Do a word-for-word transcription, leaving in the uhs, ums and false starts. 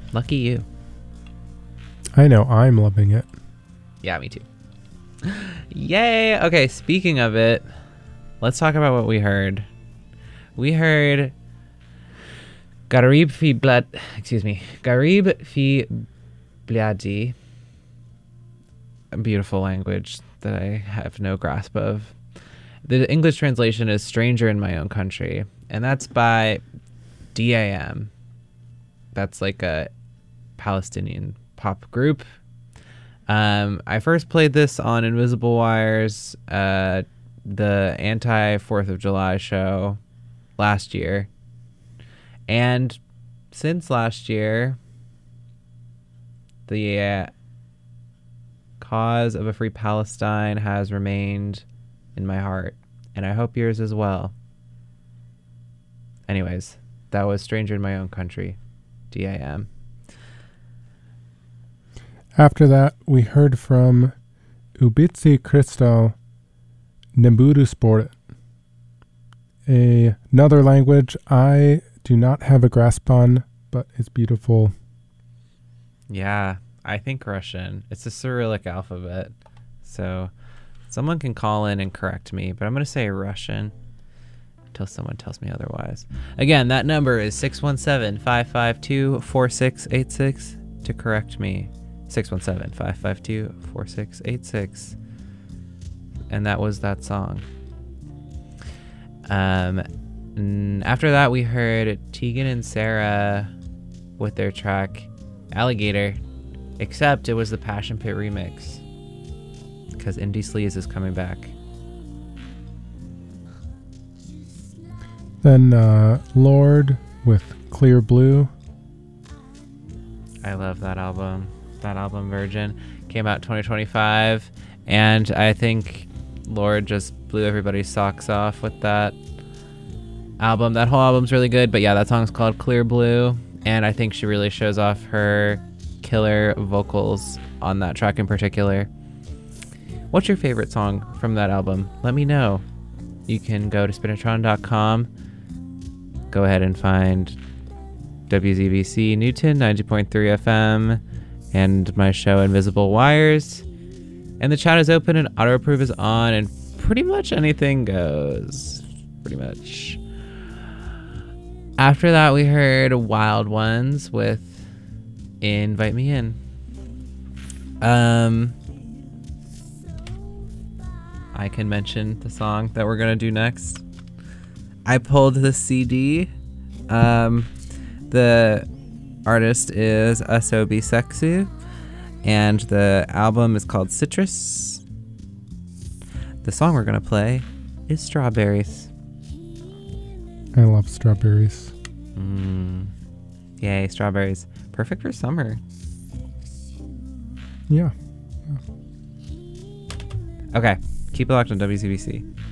Lucky you. I know, I'm loving it. Yeah, me too. Yay! Okay, speaking of it, let's talk about what we heard. We heard Garib fi Blad, excuse me, Garib fi Bliadi, a beautiful language that I have no grasp of. The English translation is Stranger in My Own Country, and that's by D A M. That's like a Palestinian pop group. Um, I first played this on Invisible Wires, uh, the anti-fourth of July show last year. And since last year, the uh, cause of a free Palestine has remained in my heart, and I hope yours as well. Anyways, that was Stranger in My Own Country, D A M. After that, we heard from Ubitsi Crystal Nemburu Sport, a, another language I do not have a grasp on, but it's beautiful. Yeah, I think Russian. It's a Cyrillic alphabet, so someone can call in and correct me, but I'm going to say Russian until someone tells me otherwise. Again, that number is six one seven, five five two, four six eight six to correct me. six one seven, five five two, four six eight six. And that was that song. Um, after that, we heard Tegan and Sarah with their track Alligator, except it was the Passion Pit remix because Indie Sleaze is coming back. Then uh, Lorde with Clear Blue. I love that album. That album, Virgin, came out twenty twenty-five, and I think Lorde just blew everybody's socks off with that album. That whole album's really good, but yeah, that song's called Clear Blue, and I think she really shows off her killer vocals on that track in particular. What's your favorite song from that album? Let me know. You can go to spinatron dot com, go ahead and find W Z B C Newton ninety point three F M, and my show Invisible Wires, and the chat is open and auto approve is on, and pretty much anything goes. Pretty much. After that, we heard Wild Ones with Invite Me In. Um, I can mention the song that we're gonna do next. I pulled the C D. Um, the artist is Asobi Sexu, and the album is called Citrus. The song we're gonna play is Strawberries. I love strawberries. Mm. Yay, strawberries. Perfect for summer. Yeah. Okay, keep it locked on W C B C.